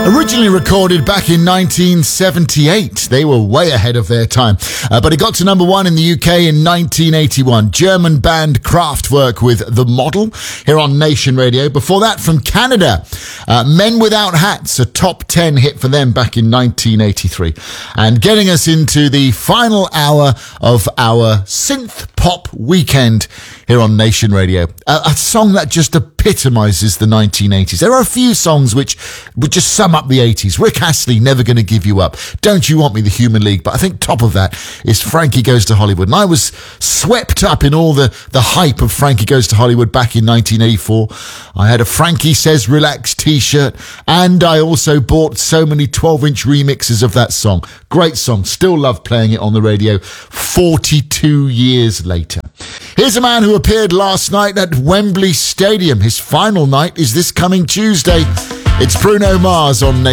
Originally recorded back in 1978. They were way ahead of their time. But it got to number one in the UK in 1981. German band Kraftwerk with The Model here on Nation Radio. Before that, from Canada, Men Without Hats, a top 10 hit for them back in 1983. And getting us into the final hour of our synth pop weekend here on Nation Radio. A song that just epitomizes the 1980s. There are a few songs which would just sum up the 80s. Rick Astley, Never Gonna Give You Up. Don't You Want Me, The Human League. But I think top of that is Frankie Goes to Hollywood. And I was swept up in all the hype of Frankie Goes to Hollywood back in 1984. I had a Frankie Says Relax t-shirt, and I also bought so many 12-inch remixes of that song. Great song. Still love playing it on the radio 42 years later. Here's a man who appeared last night at Wembley Stadium. His final night is this coming Tuesday. It's Bruno Mars on